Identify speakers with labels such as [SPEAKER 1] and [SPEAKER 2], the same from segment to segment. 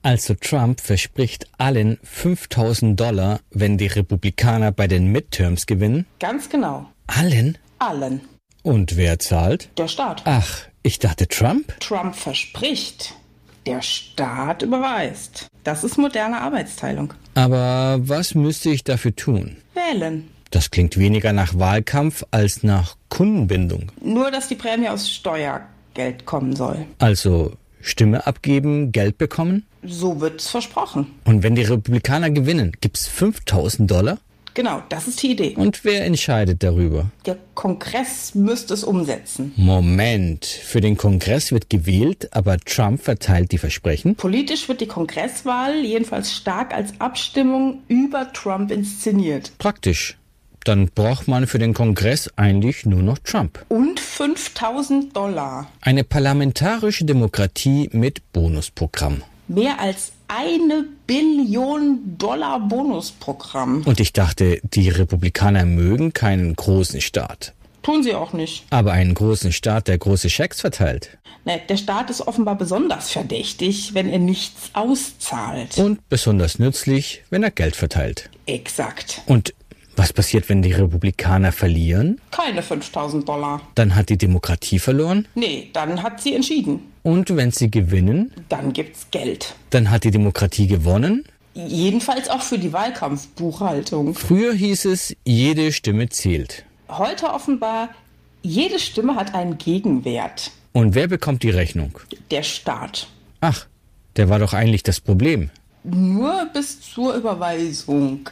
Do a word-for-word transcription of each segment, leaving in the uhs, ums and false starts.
[SPEAKER 1] Also Trump verspricht allen fünftausend Dollar, wenn die Republikaner bei den Midterms gewinnen?
[SPEAKER 2] Ganz genau.
[SPEAKER 1] Allen?
[SPEAKER 2] Allen.
[SPEAKER 1] Und wer zahlt?
[SPEAKER 2] Der Staat.
[SPEAKER 1] Ach, ich dachte Trump?
[SPEAKER 2] Trump verspricht. Der Staat überweist. Das ist moderne Arbeitsteilung.
[SPEAKER 1] Aber was müsste ich dafür tun?
[SPEAKER 2] Wählen.
[SPEAKER 1] Das klingt weniger nach Wahlkampf als nach Kundenbindung.
[SPEAKER 2] Nur, dass die Prämie aus Steuergeld kommen soll.
[SPEAKER 1] Also Stimme abgeben, Geld bekommen?
[SPEAKER 2] So wird's versprochen.
[SPEAKER 1] Und wenn die Republikaner gewinnen, gibt's fünftausend Dollar?
[SPEAKER 2] Genau, das ist die Idee.
[SPEAKER 1] Und wer entscheidet darüber?
[SPEAKER 2] Der Kongress müsste es umsetzen.
[SPEAKER 1] Moment, für den Kongress wird gewählt, aber Trump verteilt die Versprechen?
[SPEAKER 2] Politisch wird die Kongresswahl jedenfalls stark als Abstimmung über Trump inszeniert.
[SPEAKER 1] Praktisch. Dann braucht man für den Kongress eigentlich nur noch Trump.
[SPEAKER 2] Und fünftausend Dollar.
[SPEAKER 1] Eine parlamentarische Demokratie mit Bonusprogramm.
[SPEAKER 2] Mehr als eine Billion Dollar Bonusprogramm.
[SPEAKER 1] Und ich dachte, die Republikaner mögen keinen großen Staat.
[SPEAKER 2] Tun sie auch nicht.
[SPEAKER 1] Aber einen großen Staat, der große Schecks verteilt.
[SPEAKER 2] Ne, der Staat ist offenbar besonders verdächtig, wenn er nichts auszahlt.
[SPEAKER 1] Und besonders nützlich, wenn er Geld verteilt.
[SPEAKER 2] Exakt.
[SPEAKER 1] Und was passiert, wenn die Republikaner verlieren?
[SPEAKER 2] Keine fünftausend Dollar.
[SPEAKER 1] Dann hat die Demokratie verloren?
[SPEAKER 2] Nee, dann hat sie entschieden.
[SPEAKER 1] Und wenn sie gewinnen?
[SPEAKER 2] Dann gibt's Geld.
[SPEAKER 1] Dann hat die Demokratie gewonnen?
[SPEAKER 2] Jedenfalls auch für die Wahlkampfbuchhaltung.
[SPEAKER 1] Früher hieß es, jede Stimme zählt.
[SPEAKER 2] Heute offenbar, jede Stimme hat einen Gegenwert.
[SPEAKER 1] Und wer bekommt die Rechnung?
[SPEAKER 2] Der Staat.
[SPEAKER 1] Ach, der war doch eigentlich das Problem.
[SPEAKER 2] Nur bis zur Überweisung.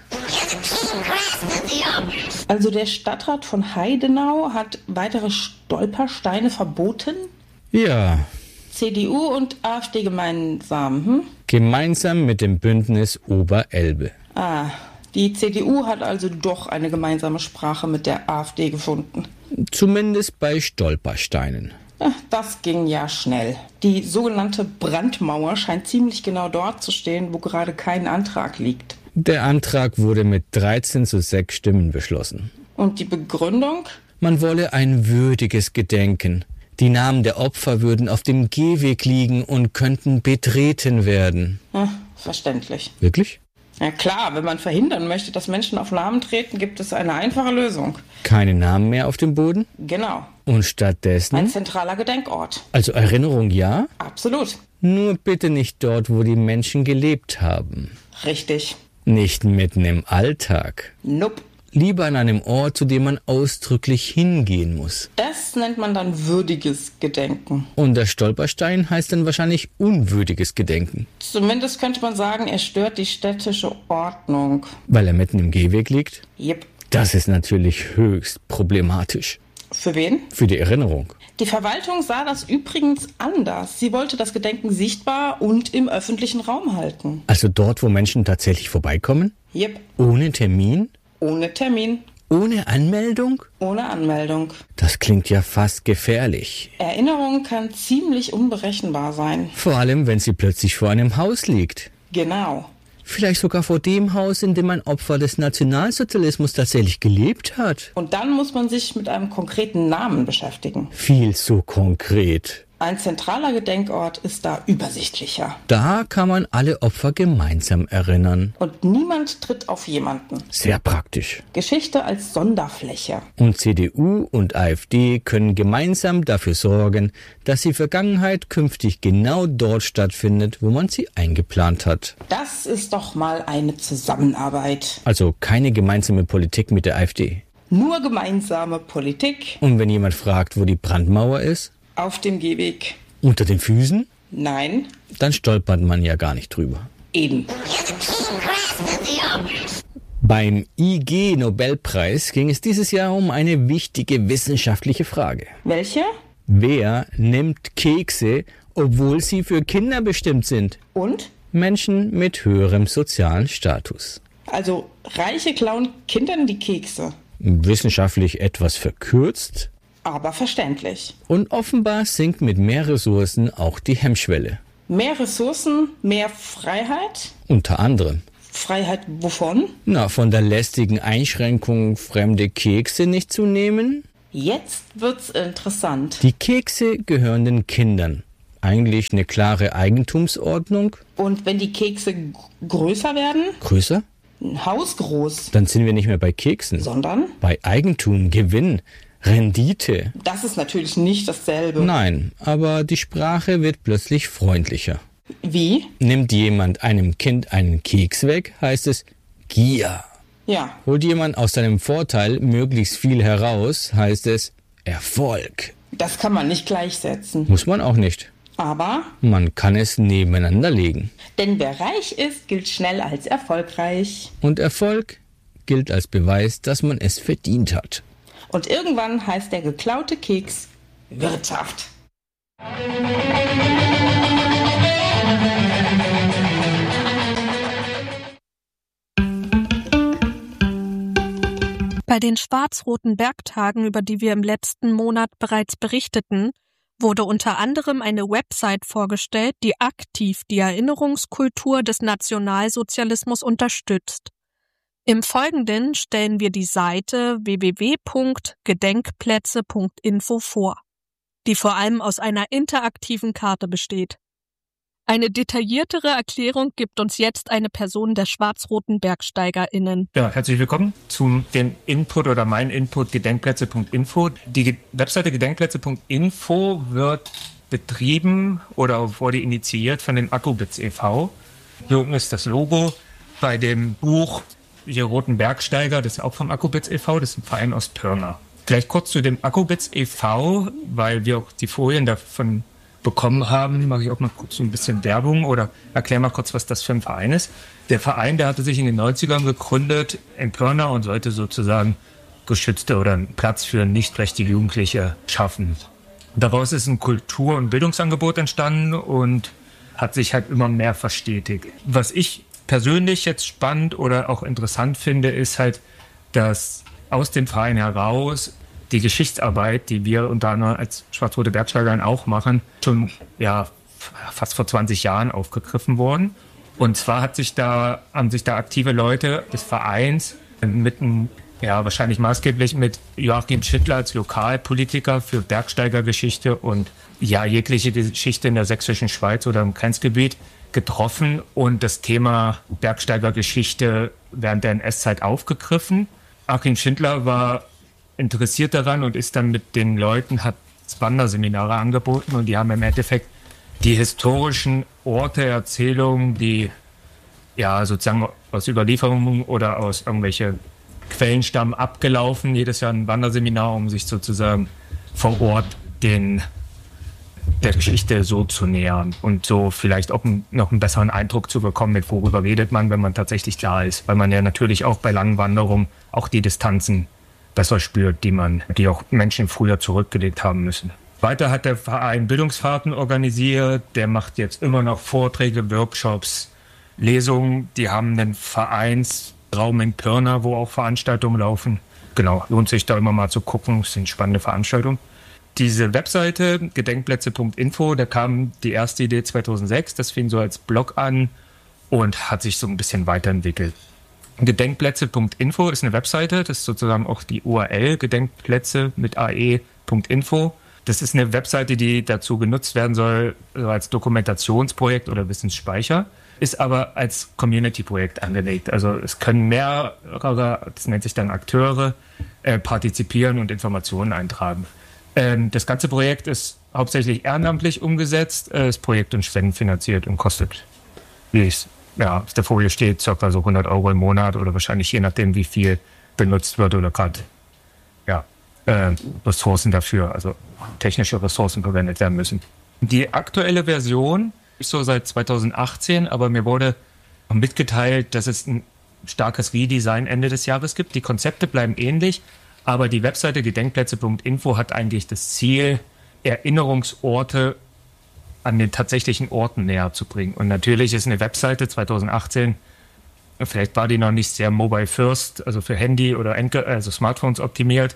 [SPEAKER 2] Also der Stadtrat von Heidenau hat weitere Stolpersteine verboten?
[SPEAKER 1] Ja.
[SPEAKER 2] C D U und AfD gemeinsam, hm?
[SPEAKER 1] Gemeinsam mit dem Bündnis Oberelbe.
[SPEAKER 2] Ah, die C D U hat also doch eine gemeinsame Sprache mit der AfD gefunden.
[SPEAKER 1] Zumindest bei Stolpersteinen.
[SPEAKER 2] Das ging ja schnell. Die sogenannte Brandmauer scheint ziemlich genau dort zu stehen, wo gerade kein Antrag liegt.
[SPEAKER 1] Der Antrag wurde mit dreizehn zu sechs Stimmen beschlossen.
[SPEAKER 2] Und die Begründung?
[SPEAKER 1] Man wolle ein würdiges Gedenken. Die Namen der Opfer würden auf dem Gehweg liegen und könnten betreten werden.
[SPEAKER 2] Ja, verständlich.
[SPEAKER 1] Wirklich?
[SPEAKER 2] Ja klar, wenn man verhindern möchte, dass Menschen auf Namen treten, gibt es eine einfache Lösung.
[SPEAKER 1] Keine Namen mehr auf dem Boden?
[SPEAKER 2] Genau.
[SPEAKER 1] Und stattdessen?
[SPEAKER 2] Ein zentraler Gedenkort.
[SPEAKER 1] Also Erinnerung ja?
[SPEAKER 2] Absolut.
[SPEAKER 1] Nur bitte nicht dort, wo die Menschen gelebt haben.
[SPEAKER 2] Richtig.
[SPEAKER 1] Nicht mitten im Alltag.
[SPEAKER 2] Nope.
[SPEAKER 1] Lieber an einem Ort, zu dem man ausdrücklich hingehen muss.
[SPEAKER 2] Das nennt man dann würdiges Gedenken.
[SPEAKER 1] Und der Stolperstein heißt dann wahrscheinlich unwürdiges Gedenken.
[SPEAKER 2] Zumindest könnte man sagen, er stört die städtische Ordnung.
[SPEAKER 1] Weil er mitten im Gehweg liegt?
[SPEAKER 2] Jep.
[SPEAKER 1] Das ist natürlich höchst problematisch.
[SPEAKER 2] Für wen?
[SPEAKER 1] Für die Erinnerung.
[SPEAKER 2] Die Verwaltung sah das übrigens anders. Sie wollte das Gedenken sichtbar und im öffentlichen Raum halten.
[SPEAKER 1] Also dort, wo Menschen tatsächlich vorbeikommen?
[SPEAKER 2] Jep.
[SPEAKER 1] Ohne Termin?
[SPEAKER 2] Ohne Termin.
[SPEAKER 1] Ohne Anmeldung?
[SPEAKER 2] Ohne Anmeldung.
[SPEAKER 1] Das klingt ja fast gefährlich.
[SPEAKER 2] Erinnerung kann ziemlich unberechenbar sein.
[SPEAKER 1] Vor allem, wenn sie plötzlich vor einem Haus liegt.
[SPEAKER 2] Genau.
[SPEAKER 1] Vielleicht sogar vor dem Haus, in dem ein Opfer des Nationalsozialismus tatsächlich gelebt hat.
[SPEAKER 2] Und dann muss man sich mit einem konkreten Namen beschäftigen.
[SPEAKER 1] Viel zu konkret.
[SPEAKER 2] Ein zentraler Gedenkort ist da übersichtlicher.
[SPEAKER 1] Da kann man alle Opfer gemeinsam erinnern.
[SPEAKER 2] Und niemand tritt auf jemanden.
[SPEAKER 1] Sehr praktisch.
[SPEAKER 2] Geschichte als Sonderfläche.
[SPEAKER 1] Und C D U und AfD können gemeinsam dafür sorgen, dass die Vergangenheit künftig genau dort stattfindet, wo man sie eingeplant hat.
[SPEAKER 2] Das ist doch mal eine Zusammenarbeit.
[SPEAKER 1] Also keine gemeinsame Politik mit der AfD.
[SPEAKER 2] Nur gemeinsame Politik.
[SPEAKER 1] Und wenn jemand fragt, wo die Brandmauer ist?
[SPEAKER 2] Auf dem Gehweg.
[SPEAKER 1] Unter den Füßen?
[SPEAKER 2] Nein.
[SPEAKER 1] Dann stolpert man ja gar nicht drüber.
[SPEAKER 2] Eben.
[SPEAKER 1] Beim I G-Nobelpreis ging es dieses Jahr um eine wichtige wissenschaftliche Frage.
[SPEAKER 2] Welche?
[SPEAKER 1] Wer nimmt Kekse, obwohl sie für Kinder bestimmt sind?
[SPEAKER 2] Und?
[SPEAKER 1] Menschen mit höherem sozialen Status.
[SPEAKER 2] Also Reiche klauen Kindern die Kekse.
[SPEAKER 1] Wissenschaftlich etwas verkürzt.
[SPEAKER 2] Aber verständlich.
[SPEAKER 1] Und offenbar sinkt mit mehr Ressourcen auch die Hemmschwelle.
[SPEAKER 2] Mehr Ressourcen, mehr Freiheit?
[SPEAKER 1] Unter anderem.
[SPEAKER 2] Freiheit wovon?
[SPEAKER 1] Na, von der lästigen Einschränkung, fremde Kekse nicht zu nehmen.
[SPEAKER 2] Jetzt wird's interessant.
[SPEAKER 1] Die Kekse gehören den Kindern. eigentlich eine klare Eigentumsordnung.
[SPEAKER 2] Und wenn die Kekse g- größer werden,
[SPEAKER 1] Größer?
[SPEAKER 2] ein Haus groß,
[SPEAKER 1] Dann sind wir nicht mehr bei Keksen.
[SPEAKER 2] sondern
[SPEAKER 1] Bei Eigentum, Gewinn, Rendite.
[SPEAKER 2] das ist natürlich nicht dasselbe.
[SPEAKER 1] Nein, aber die Sprache wird plötzlich freundlicher.
[SPEAKER 2] Wie?
[SPEAKER 1] Nimmt jemand einem Kind einen Keks weg, heißt es Gier.
[SPEAKER 2] Ja,
[SPEAKER 1] Holt jemand aus seinem Vorteil möglichst viel heraus, heißt es Erfolg.
[SPEAKER 2] das kann man nicht gleichsetzen.
[SPEAKER 1] Muss man auch nicht.
[SPEAKER 2] Aber,
[SPEAKER 1] Man kann es nebeneinander legen.
[SPEAKER 2] denn wer reich ist, gilt schnell als erfolgreich.
[SPEAKER 1] Und Erfolg gilt als Beweis, dass man es verdient hat.
[SPEAKER 2] Und irgendwann heißt der geklaute Keks Wirtschaft.
[SPEAKER 3] Bei den schwarz-roten Bergtagen, über die wir im letzten Monat bereits berichteten, wurde unter anderem eine Website vorgestellt, die aktiv die Erinnerungskultur des Nationalsozialismus unterstützt. Im Folgenden stellen wir die Seite w w w punkt gedenkplätze punkt info vor, die vor allem aus einer interaktiven Karte besteht. Eine detailliertere Erklärung gibt uns jetzt eine Person der schwarz-roten BergsteigerInnen.
[SPEAKER 4] Ja, herzlich willkommen zu dem Input oder mein Input gedenkplätze punkt info. Die Ge- Webseite gedenkplätze punkt info wird betrieben oder wurde initiiert von dem Akkubitz e V Hier unten ist das Logo. Bei dem Buch Die Roten Bergsteiger, das ist auch vom Akkubitz e V, das ist ein Verein aus Pirna. Vielleicht kurz zu dem Akkubitz e V, weil wir auch die Folien davon bekommen haben, mache ich auch mal kurz so ein bisschen Werbung oder erkläre mal kurz, was das für ein Verein ist. Der Verein, der hatte sich in den neunzigern gegründet in Pirna und sollte sozusagen geschützte oder einen Platz für nichtträchtige Jugendliche schaffen. Daraus ist ein Kultur- und Bildungsangebot entstanden und hat sich halt immer mehr verstetigt. Was ich persönlich jetzt spannend oder auch interessant finde, ist halt, dass aus dem Verein heraus die Geschichtsarbeit, die wir unter anderem als schwarz-rote Bergsteiger auch machen, schon ja fast vor zwanzig Jahren aufgegriffen worden. Und zwar hat sich da, haben sich da aktive Leute des Vereins mit einem, ja wahrscheinlich maßgeblich mit Joachim Schittler als Lokalpolitiker für Bergsteigergeschichte und ja jegliche Geschichte in der sächsischen Schweiz oder im Grenzgebiet getroffen und das Thema Bergsteigergeschichte während der N S-Zeit aufgegriffen. Joachim Schindler war interessiert daran und ist dann mit den Leuten, hat Wanderseminare angeboten und die haben im Endeffekt die historischen Orte, Erzählungen, die ja sozusagen aus Überlieferungen oder aus irgendwelche Quellen stammen, abgelaufen. Jedes Jahr ein Wanderseminar, um sich sozusagen vor Ort den der Geschichte so zu nähern und so vielleicht auch noch einen besseren Eindruck zu bekommen, mit worüber redet man, wenn man tatsächlich da ist. Weil man ja natürlich auch bei langen Wanderungen auch die Distanzen besser spürt, die man, die auch Menschen früher zurückgelegt haben müssen. Weiter hat der Verein Bildungsfahrten organisiert, der macht jetzt immer noch Vorträge, Workshops, Lesungen. Die haben einen Vereinsraum in Pirna, wo auch Veranstaltungen laufen. Genau, lohnt sich da immer mal zu gucken, es sind spannende Veranstaltungen. Diese Webseite gedenkplätze punkt info, da kam die erste Idee zweitausendsechs, das fing so als Blog an und hat sich so ein bisschen weiterentwickelt. gedenkplätze punkt info ist eine Webseite, das ist sozusagen auch die U R L, gedenkplätze mit ae punkt info. Das ist eine Webseite, die dazu genutzt werden soll, also als Dokumentationsprojekt oder Wissensspeicher, ist aber als Community-Projekt angelegt. Also es können mehrere, das nennt sich dann Akteure, äh, partizipieren und Informationen eintragen. Ähm, das ganze Projekt ist hauptsächlich ehrenamtlich umgesetzt, äh, ist Projekt- und spendenfinanziert und kostet, wie es ja, auf der Folie steht, ca. so hundert Euro im Monat oder wahrscheinlich je nachdem, wie viel benutzt wird oder gerade ja, äh, Ressourcen dafür, also technische Ressourcen verwendet werden müssen. Die aktuelle Version ist so seit zweitausendachtzehn, aber mir wurde mitgeteilt, dass es ein starkes Redesign Ende des Jahres gibt. Die Konzepte bleiben ähnlich, aber die Webseite gedenkplätze punkt info hat eigentlich das Ziel, Erinnerungsorte an den tatsächlichen Orten näher zu bringen. Und natürlich ist eine Webseite zweitausendachtzehn, vielleicht war die noch nicht sehr mobile first, also für Handy oder Endge- also Smartphones optimiert,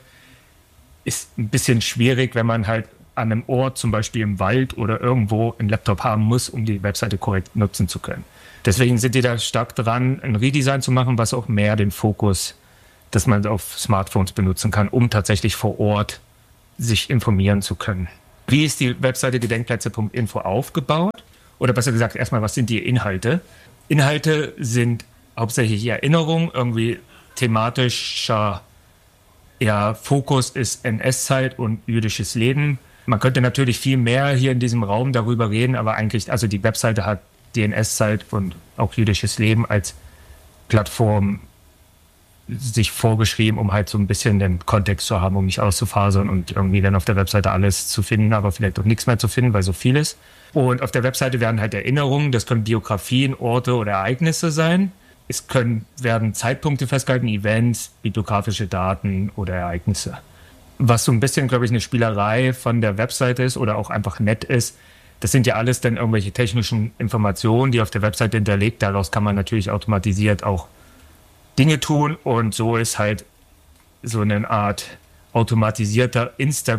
[SPEAKER 4] ist ein bisschen schwierig, wenn man halt an einem Ort, zum Beispiel im Wald oder irgendwo, einen Laptop haben muss, um die Webseite korrekt nutzen zu können. Deswegen sind die da stark dran, ein Redesign zu machen, was auch mehr den Fokus, dass man auf Smartphones benutzen kann, um tatsächlich vor Ort sich informieren zu können. Wie ist die Webseite gedenkplätze punkt info aufgebaut? Oder besser gesagt, erstmal, was sind die Inhalte? Inhalte sind hauptsächlich Erinnerung, irgendwie thematischer ja, Fokus ist N S-Zeit und jüdisches Leben. Man könnte natürlich viel mehr hier in diesem Raum darüber reden, aber eigentlich, also die Webseite hat die N S-Zeit und auch jüdisches Leben als Plattform sich vorgeschrieben, um halt so ein bisschen den Kontext zu haben, um nicht auszufasern und irgendwie dann auf der Webseite alles zu finden, aber vielleicht auch nichts mehr zu finden, weil so viel ist. Und auf der Webseite werden halt Erinnerungen, das können Biografien, Orte oder Ereignisse sein. Es können, werden Zeitpunkte festgehalten, Events, bibliografische Daten oder Ereignisse. Was so ein bisschen, glaube ich, eine Spielerei von der Webseite ist oder auch einfach nett ist, das sind ja alles dann irgendwelche technischen Informationen, die auf der Webseite hinterlegt. Daraus kann man natürlich automatisiert auch Dinge tun und so ist halt so eine Art automatisierter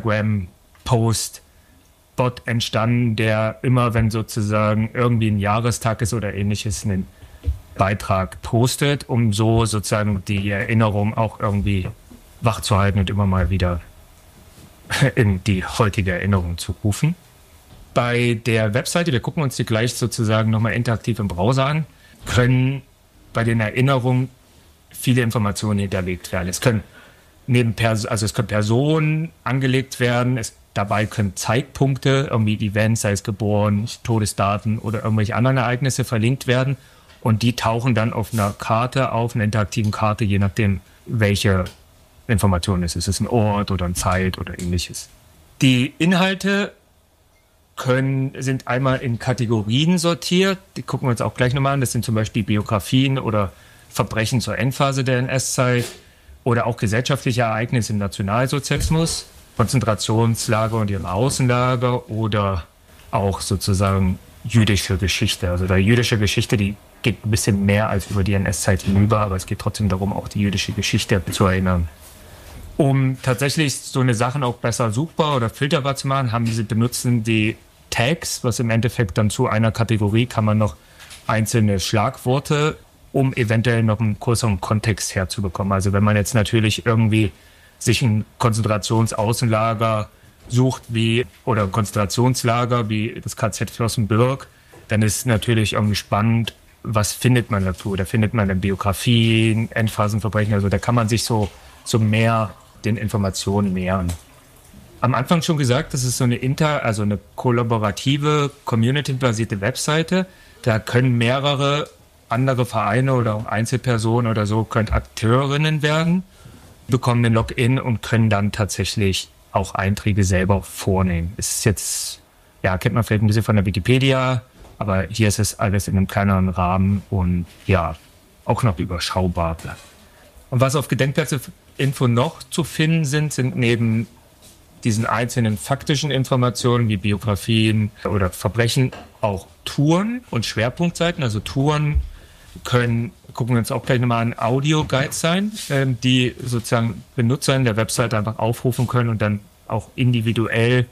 [SPEAKER 4] Instagram-Post-Bot entstanden, der immer, wenn sozusagen irgendwie ein Jahrestag ist oder ähnliches, einen Beitrag postet, um so sozusagen die Erinnerung auch irgendwie wachzuhalten und immer mal wieder in die heutige Erinnerung zu rufen. Bei der Webseite, wir gucken uns die gleich sozusagen nochmal interaktiv im Browser an, können bei den Erinnerungen viele Informationen hinterlegt werden. Es können neben Pers- also es können Personen angelegt werden, es, dabei können Zeitpunkte, irgendwie Events, sei es geboren, Todesdaten oder irgendwelche anderen Ereignisse verlinkt werden und die tauchen dann auf einer Karte auf, einer interaktiven Karte, je nachdem, welche Information es ist. Ist es ein Ort oder eine Zeit oder ähnliches. Die Inhalte können, sind einmal in Kategorien sortiert, die gucken wir uns auch gleich nochmal an, das sind zum Beispiel Biografien oder Verbrechen zur Endphase der N S-Zeit oder auch gesellschaftliche Ereignisse im Nationalsozialismus, Konzentrationslager und ihre Außenlager oder auch sozusagen jüdische Geschichte. Also die jüdische Geschichte, die geht ein bisschen mehr als über die N S-Zeit hinüber, aber es geht trotzdem darum, auch die jüdische Geschichte zu erinnern. Um tatsächlich so eine Sachen auch besser suchbar oder filterbar zu machen, haben diese benutzen die Tags, was im Endeffekt dann zu einer Kategorie kann man noch einzelne Schlagworte, um eventuell noch einen größeren Kontext herzubekommen. Also wenn man jetzt natürlich irgendwie sich ein Konzentrationsaußenlager sucht wie oder ein Konzentrationslager wie das K Z Flossenbürg, dann ist natürlich irgendwie spannend, was findet man dazu? Da findet man dann Biografien, Endphasenverbrechen, also da kann man sich so, so mehr den Informationen nähern. Am Anfang schon gesagt, das ist so eine inter, also eine kollaborative, community-basierte Webseite. Da können mehrere andere Vereine oder auch Einzelpersonen oder so können Akteurinnen werden, bekommen einen Login und können dann tatsächlich auch Einträge selber vornehmen. Es ist jetzt, ja, kennt man vielleicht ein bisschen von der Wikipedia, aber hier ist es alles in einem kleineren Rahmen und ja, auch noch überschaubar. Und was auf Gedenkplätze-Info noch zu finden sind, sind neben diesen einzelnen faktischen Informationen wie Biografien oder Verbrechen auch Touren und Schwerpunktseiten. Also Touren können, gucken wir uns auch gleich nochmal an, Audio-Guides sein, ähm, die sozusagen Benutzer in der Webseite einfach aufrufen können und dann auch individuell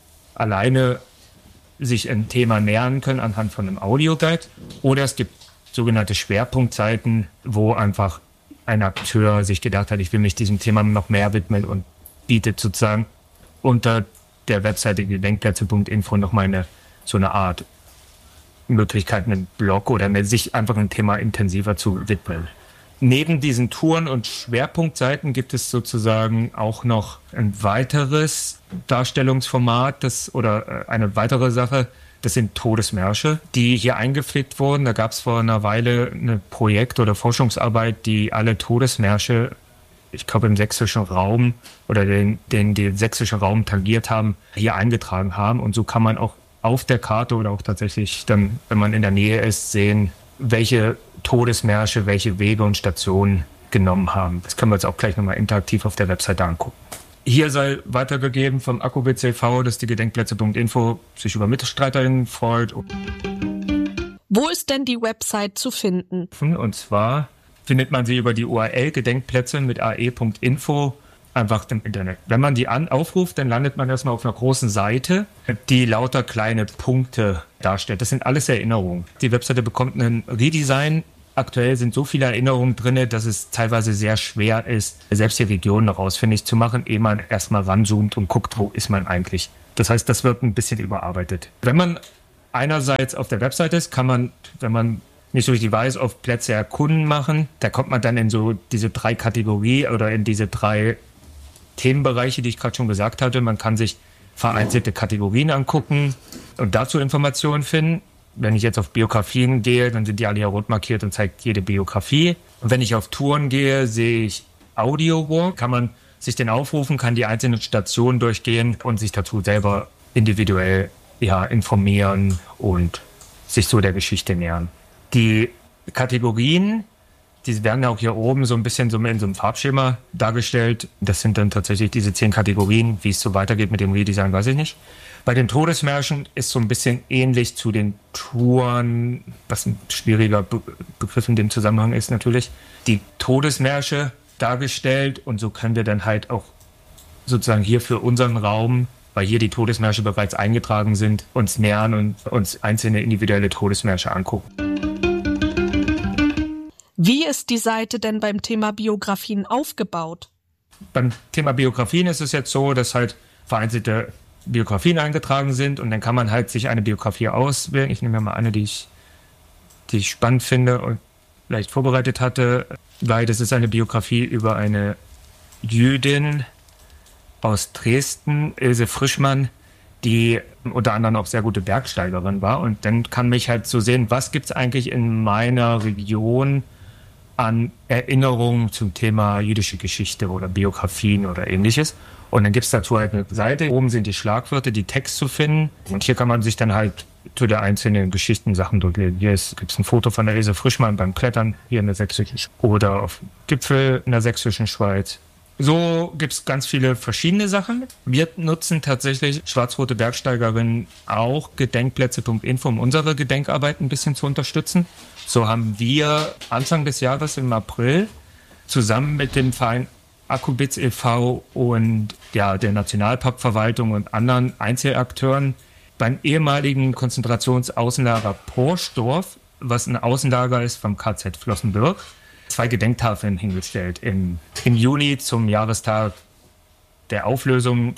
[SPEAKER 4] alleine sich ein Thema nähern können anhand von einem Audio-Guide. Oder es gibt sogenannte Schwerpunktseiten, wo einfach ein Akteur sich gedacht hat, ich will mich diesem Thema noch mehr widmen und bietet sozusagen unter der Webseite gedenkplätze punkt info nochmal eine, so eine Art Möglichkeit, einen Blog oder eine, sich einfach ein Thema intensiver zu widmen. Neben diesen Touren und Schwerpunktseiten gibt es sozusagen auch noch ein weiteres Darstellungsformat, das oder eine weitere Sache, das sind Todesmärsche, die hier eingepflegt wurden. Da gab es vor einer Weile ein Projekt oder Forschungsarbeit, die alle Todesmärsche, ich glaube im sächsischen Raum oder den, den, den sächsischen Raum tangiert haben, hier eingetragen haben. Und so kann man auch auf der Karte oder auch tatsächlich dann, wenn man in der Nähe ist, sehen, welche Todesmärsche, welche Wege und Stationen genommen haben. Das können wir uns auch gleich nochmal interaktiv auf der Webseite angucken. Hier sei weitergegeben vom Akkubitz e V, dass die gedenkplätze punkt info sich über MitstreiterInnen freut.
[SPEAKER 3] Wo ist denn die Website zu finden?
[SPEAKER 4] Und zwar findet man sie über die U R L gedenkplätze mit ae punkt info einfach im Internet. Wenn man die an, aufruft, dann landet man erstmal auf einer großen Seite, die lauter kleine Punkte darstellt. Das sind alles Erinnerungen. Die Webseite bekommt einen Redesign aktuell sind so viele Erinnerungen drin, dass es teilweise sehr schwer ist, selbst die Region noch ausfindig zu machen, ehe man erstmal ranzoomt und guckt, wo ist man eigentlich. Das heißt, das wird ein bisschen überarbeitet. Wenn man einerseits auf der Website ist, kann man, wenn man nicht so richtig weiß, auf Plätze erkunden machen. Da kommt man dann in so diese drei Kategorien oder in diese drei Themenbereiche, die ich gerade schon gesagt hatte. Man kann sich vereinzelte Kategorien angucken und dazu Informationen finden. Wenn ich jetzt auf Biografien gehe, dann sind die alle hier rot markiert und zeigt jede Biografie. Und wenn ich auf Touren gehe, sehe ich Audio-Walk. Kann man sich den aufrufen, kann die einzelnen Stationen durchgehen und sich dazu selber individuell ja, informieren und sich so der Geschichte nähern. Die Kategorien, die werden ja auch hier oben so ein bisschen so in so einem Farbschema dargestellt. Das sind dann tatsächlich diese zehn Kategorien. Wie es so weitergeht mit dem Redesign, weiß ich nicht. Bei den Todesmärschen ist so ein bisschen ähnlich zu den Touren, was ein schwieriger Be- Begriff in dem Zusammenhang ist natürlich, die Todesmärsche dargestellt. Und so können wir dann halt auch sozusagen hier für unseren Raum, weil hier die Todesmärsche bereits eingetragen sind, uns nähern und uns einzelne individuelle Todesmärsche angucken.
[SPEAKER 3] Wie ist die Seite denn beim Thema Biografien aufgebaut?
[SPEAKER 4] Beim Thema Biografien ist es jetzt so, dass halt vereinzelte Biografien eingetragen sind und dann kann man halt sich eine Biografie auswählen. Ich nehme mir mal eine, die ich, die ich spannend finde und vielleicht vorbereitet hatte, weil das ist eine Biografie über eine Jüdin aus Dresden, Ilse Frischmann, die unter anderem auch sehr gute Bergsteigerin war. Und dann kann mich halt so sehen, was gibt es eigentlich in meiner Region an Erinnerungen zum Thema jüdische Geschichte oder Biografien oder ähnliches. Und dann gibt es dazu halt eine Seite. Oben sind die Schlagwörter, die Text zu finden. Und hier kann man sich dann halt zu der einzelnen Geschichten-Sachen durchlesen. Hier gibt es ein Foto von der Ilse Frischmann beim Klettern hier in der sächsischen Schweiz oder auf Gipfel in der sächsischen Schweiz. So gibt es ganz viele verschiedene Sachen. Wir nutzen tatsächlich Schwarz-Rote Bergsteigerinnen auch Gedenkplätze Punkt info, um unsere Gedenkarbeit ein bisschen zu unterstützen. So haben wir Anfang des Jahres im April zusammen mit dem Verein Akkubitz e V und ja, der Nationalparkverwaltung und anderen Einzelakteuren beim ehemaligen Konzentrationsaußenlager Porsdorf, was ein Außenlager ist vom K Z Flossenbürg, zwei Gedenktafeln hingestellt. Im, im Juni zum Jahrestag der Auflösung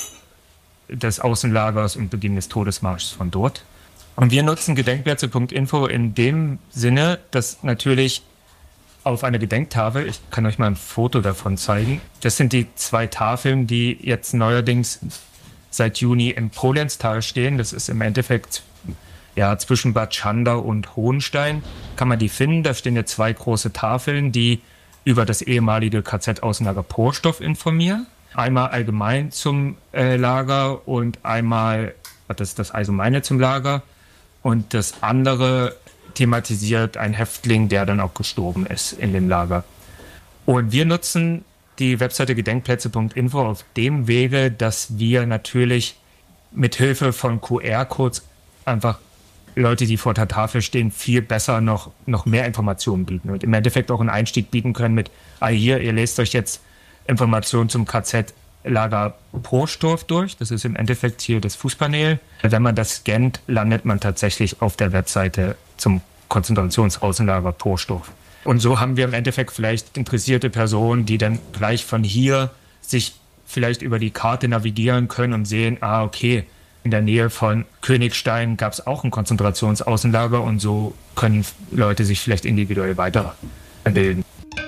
[SPEAKER 4] des Außenlagers und Beginn des Todesmarschs von dort. Und wir nutzen Gedenkplätze Punkt info in dem Sinne, dass natürlich auf einer Gedenktafel, ich kann euch mal ein Foto davon zeigen, das sind die zwei Tafeln, die jetzt neuerdings seit Juni im Polenztal stehen. Das ist im Endeffekt ja, zwischen Bad Schandau und Hohenstein. Kann man die finden, da stehen jetzt zwei große Tafeln, die über das ehemalige K Z-Außenlager Porsdorf informieren. Einmal allgemein zum äh, Lager und einmal, das ist das Allgemeine zum Lager. Und das andere thematisiert ein Häftling, der dann auch gestorben ist in dem Lager. Und wir nutzen die Webseite Gedenkplätze Punkt info auf dem Wege, dass wir natürlich mit Hilfe von Q R-Codes einfach Leute, die vor der Tafel stehen, viel besser noch, noch mehr Informationen bieten und im Endeffekt auch einen Einstieg bieten können mit, ah hier, ihr lest euch jetzt Informationen zum K Z-Lager Porsdorf durch. Das ist im Endeffekt hier das Fußpanel. Wenn man das scannt, landet man tatsächlich auf der Webseite zum Konzentrationsaußenlager Porsdorf. Und so haben wir im Endeffekt vielleicht interessierte Personen, die dann gleich von hier sich vielleicht über die Karte navigieren können und sehen, ah okay, in der Nähe von Königstein gab es auch ein Konzentrationsaußenlager und so können Leute sich vielleicht individuell weiterbilden.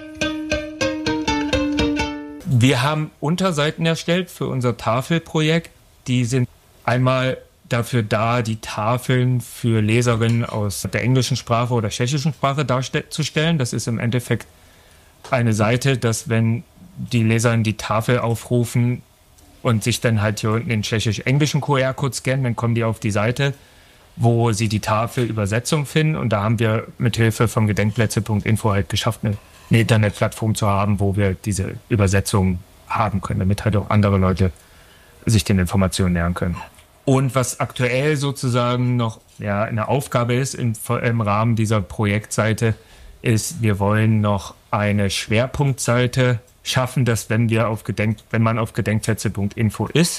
[SPEAKER 4] Wir haben Unterseiten erstellt für unser Tafelprojekt. Die sind einmal dafür da, die Tafeln für Leserinnen aus der englischen Sprache oder tschechischen Sprache darzustellen. Das ist im Endeffekt eine Seite, dass wenn die Leserinnen die Tafel aufrufen und sich dann halt hier unten den tschechisch-englischen Q R-Code scannen, dann kommen die auf die Seite, wo sie die Tafelübersetzung finden. Und da haben wir mit Hilfe von Gedenkplätze Punkt info halt geschafft, eine, eine Internetplattform zu haben, wo wir diese Übersetzung haben können, damit halt auch andere Leute sich den Informationen nähern können. Und was aktuell sozusagen noch ja, eine Aufgabe ist im, im Rahmen dieser Projektseite, ist, wir wollen noch eine Schwerpunktseite schaffen, dass wenn wir auf Gedenk, wenn man auf Gedenkplätze Punkt info ist,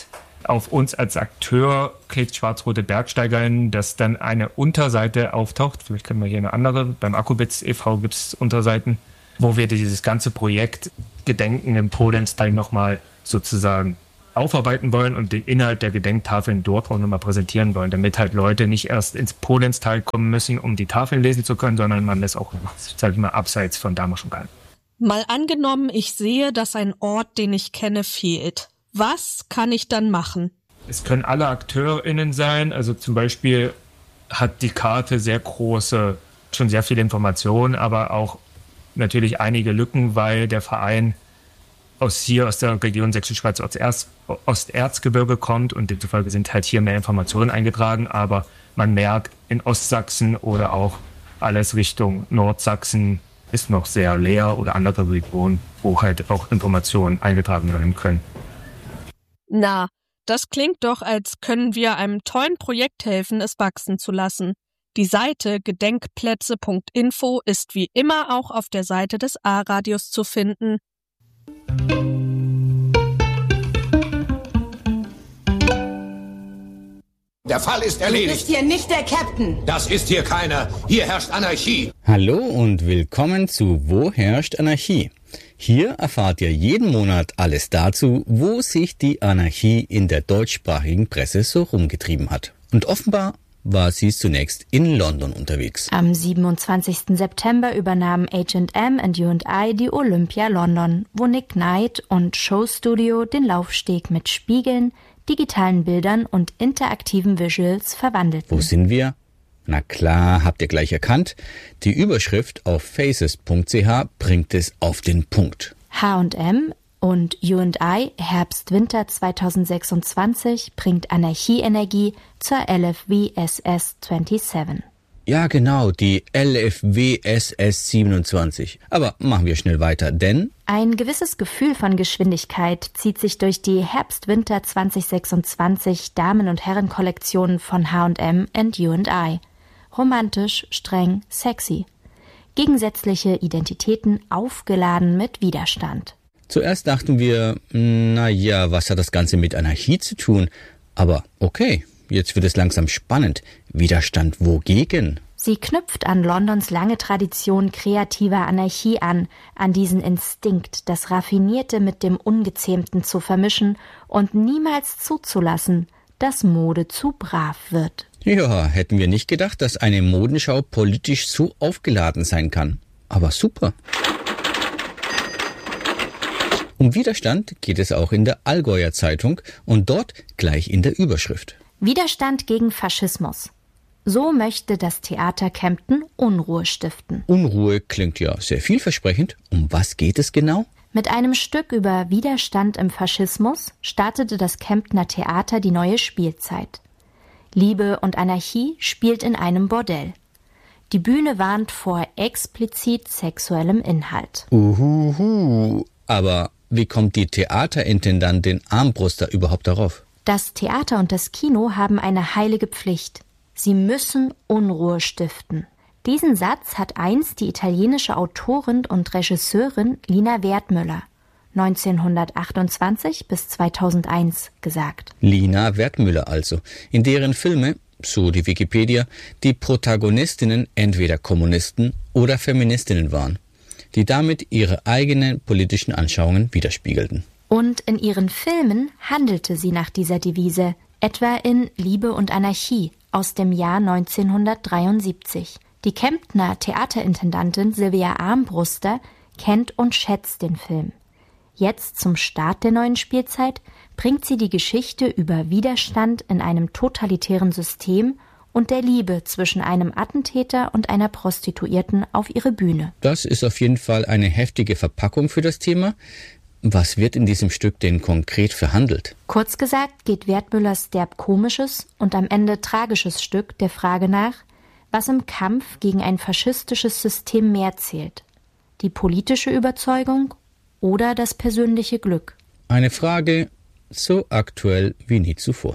[SPEAKER 4] auf uns als Akteur klickt, Schwarz-Rote Bergsteigerinnen, dass dann eine Unterseite auftaucht. Vielleicht können wir hier eine andere. Beim Akkubits e V gibt es Unterseiten, wo wir dieses ganze Projekt Gedenken im Polenz-Teil nochmal sozusagen aufarbeiten wollen und den Inhalt der Gedenktafeln dort auch nochmal präsentieren wollen, damit halt Leute nicht erst ins Polenz-Teil kommen müssen, um die Tafeln lesen zu können, sondern man das auch, sag ich mal, abseits von da machen kann.
[SPEAKER 3] Mal angenommen, ich sehe, dass ein Ort, den ich kenne, fehlt. Was kann ich dann machen?
[SPEAKER 4] Es können alle AkteurInnen sein, also zum Beispiel hat die Karte sehr große, schon sehr viele Informationen, aber auch natürlich einige Lücken, weil der Verein aus hier, aus der Region Sächsische Schweiz, Osterz, Osterzgebirge kommt und demzufolge sind halt hier mehr Informationen eingetragen, aber man merkt, in Ostsachsen oder auch alles Richtung Nordsachsen ist noch sehr leer oder andere Regionen, wo halt auch Informationen eingetragen werden können.
[SPEAKER 3] Na, das klingt doch, als können wir einem tollen Projekt helfen, es wachsen zu lassen. Die Seite gedenkplätze punkt info ist wie immer auch auf der Seite des A-Radios zu finden.
[SPEAKER 5] Der Fall ist erledigt.
[SPEAKER 6] Du bist hier nicht der Captain.
[SPEAKER 5] Das ist hier keiner. Hier herrscht Anarchie.
[SPEAKER 1] Hallo und willkommen zu Wo herrscht Anarchie? Hier erfahrt ihr jeden Monat alles dazu, wo sich die Anarchie in der deutschsprachigen Presse so rumgetrieben hat. Und offenbar war sie zunächst in London unterwegs.
[SPEAKER 7] Am siebenundzwanzigsten September übernahmen H and M und U and I die Olympia London, wo Nick Knight und Showstudio den Laufsteg mit Spiegeln, digitalen Bildern und interaktiven Visuals verwandelten.
[SPEAKER 1] Wo sind wir? Na klar, habt ihr gleich erkannt. Die Überschrift auf faces punkt c h bringt es auf den Punkt.
[SPEAKER 7] H and M und U and I Herbst-Winter zweitausendsechsundzwanzig bringt Anarchie-Energie zur L F W S S siebenundzwanzig.
[SPEAKER 1] Ja genau, die L F W S S siebenundzwanzig. Aber machen wir schnell weiter, denn
[SPEAKER 7] ein gewisses Gefühl von Geschwindigkeit zieht sich durch die Herbst-Winter zweitausendsechsundzwanzig Damen- und Herren-Kollektionen von H and M und U and I. Romantisch, streng, sexy. Gegensätzliche Identitäten aufgeladen mit Widerstand.
[SPEAKER 1] Zuerst dachten wir, na ja, was hat das Ganze mit Anarchie zu tun? Aber okay, jetzt wird es langsam spannend. Widerstand wogegen?
[SPEAKER 7] Sie knüpft an Londons lange Tradition kreativer Anarchie an, an diesen Instinkt, das Raffinierte mit dem Ungezähmten zu vermischen und niemals zuzulassen, dass Mode zu brav wird.
[SPEAKER 1] Ja, hätten wir nicht gedacht, dass eine Modenschau politisch so aufgeladen sein kann. Aber super. Um Widerstand geht es auch in der Allgäuer Zeitung und dort gleich in der Überschrift.
[SPEAKER 7] Widerstand gegen Faschismus. So möchte das Theater Kempten Unruhe stiften.
[SPEAKER 1] Unruhe klingt ja sehr vielversprechend. Um was geht es genau?
[SPEAKER 7] Mit einem Stück über Widerstand im Faschismus startete das Kemptner Theater die neue Spielzeit. Liebe und Anarchie spielt in einem Bordell. Die Bühne warnt vor explizit sexuellem Inhalt.
[SPEAKER 1] Uhuhu. Aber wie kommt die Theaterintendantin Armbruster überhaupt darauf?
[SPEAKER 7] Das Theater und das Kino haben eine heilige Pflicht. Sie müssen Unruhe stiften. Diesen Satz hat einst die italienische Autorin und Regisseurin Lina Wertmüller neunzehnhundertachtundzwanzig bis zweitausendeins gesagt.
[SPEAKER 1] Lina Wertmüller also, in deren Filme, so die Wikipedia, die Protagonistinnen entweder Kommunisten oder Feministinnen waren, die damit ihre eigenen politischen Anschauungen widerspiegelten.
[SPEAKER 7] Und in ihren Filmen handelte sie nach dieser Devise, etwa in Liebe und Anarchie aus dem Jahr neunzehnhundertdreiundsiebzig. Die Kemptner Theaterintendantin Sylvia Armbruster kennt und schätzt den Film. Jetzt zum Start der neuen Spielzeit bringt sie die Geschichte über Widerstand in einem totalitären System und der Liebe zwischen einem Attentäter und einer Prostituierten auf ihre Bühne.
[SPEAKER 1] Das ist auf jeden Fall eine heftige Verpackung für das Thema. Was wird in diesem Stück denn konkret verhandelt?
[SPEAKER 7] Kurz gesagt geht Wertmüllers derb komisches und am Ende tragisches Stück der Frage nach, was im Kampf gegen ein faschistisches System mehr zählt. Die politische Überzeugung oder das persönliche Glück?
[SPEAKER 1] Eine Frage so aktuell wie nie zuvor.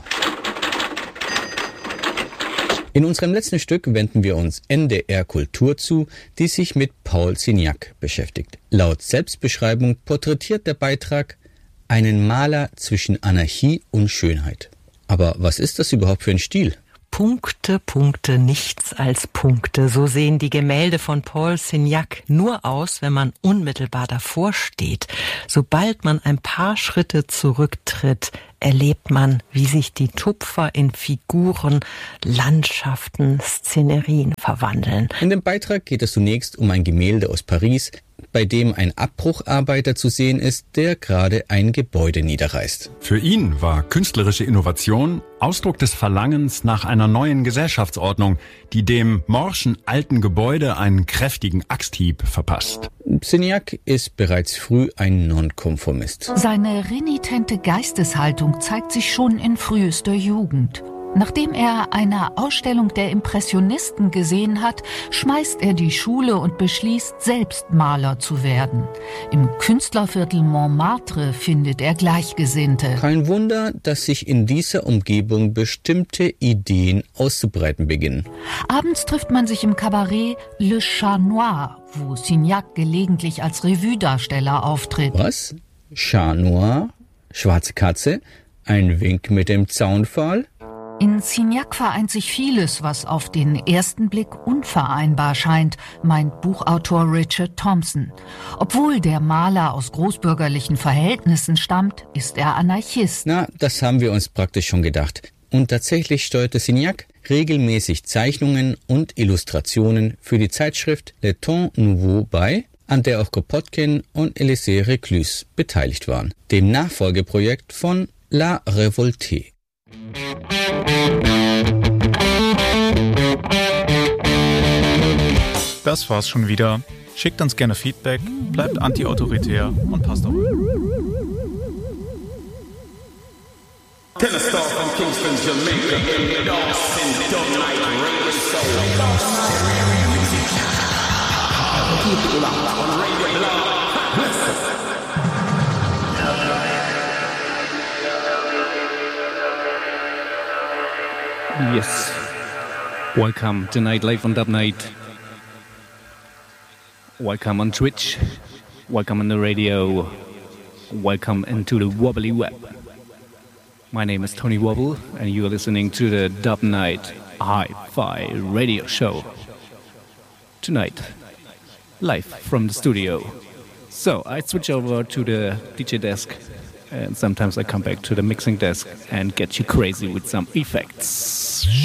[SPEAKER 1] In unserem letzten Stück wenden wir uns N D R Kultur zu, die sich mit Paul Signac beschäftigt. Laut Selbstbeschreibung porträtiert der Beitrag einen Maler zwischen Anarchie und Schönheit. Aber was ist das überhaupt für ein Stil?
[SPEAKER 6] Punkte, Punkte, nichts als Punkte. So sehen die Gemälde von Paul Signac nur aus, wenn man unmittelbar davor steht. Sobald man ein paar Schritte zurücktritt, erlebt man, wie sich die Tupfer in Figuren, Landschaften, Szenerien verwandeln.
[SPEAKER 1] In dem Beitrag geht es zunächst um ein Gemälde aus Paris, bei dem ein Abbrucharbeiter zu sehen ist, der gerade ein Gebäude niederreißt.
[SPEAKER 8] Für ihn war künstlerische Innovation Ausdruck des Verlangens nach einer neuen Gesellschaftsordnung, die dem morschen alten Gebäude einen kräftigen Axthieb verpasst.
[SPEAKER 1] Signac ist bereits früh ein Nonkonformist.
[SPEAKER 9] Seine renitente Geisteshaltung zeigt sich schon in frühester Jugend. Nachdem er eine Ausstellung der Impressionisten gesehen hat, schmeißt er die Schule und beschließt, selbst Maler zu werden. Im Künstlerviertel Montmartre findet er Gleichgesinnte.
[SPEAKER 1] Kein Wunder, dass sich in dieser Umgebung bestimmte Ideen auszubreiten beginnen.
[SPEAKER 9] Abends trifft man sich im Cabaret Le Chat Noir, wo Signac gelegentlich als Revue-Darsteller auftritt.
[SPEAKER 1] Was? Chat Noir? Schwarze Katze? Ein Wink mit dem Zaunpfahl?
[SPEAKER 9] In Signac vereint sich vieles, was auf den ersten Blick unvereinbar scheint, meint Buchautor Richard Thompson. Obwohl der Maler aus großbürgerlichen Verhältnissen stammt, ist er Anarchist.
[SPEAKER 1] Na, das haben wir uns praktisch schon gedacht. Und tatsächlich steuerte Signac regelmäßig Zeichnungen und Illustrationen für die Zeitschrift Le Temps Nouveau bei, an der auch Kropotkin und Elisée Reclus beteiligt waren, dem Nachfolgeprojekt von La Révoltée.
[SPEAKER 10] Das war's schon wieder. Schickt uns gerne Feedback, bleibt anti-autoritär und passt auf euch.
[SPEAKER 11] Yes. Welcome tonight live on Dub Night. Welcome on Twitch. Welcome on the radio. Welcome into the wobbly web. My name is Tony Wobble, and you are listening to the Dub Night Hi-Fi radio show. Tonight, live from the studio. So I switch over to the D J desk, and sometimes I come back to the mixing desk and get you crazy with some effects.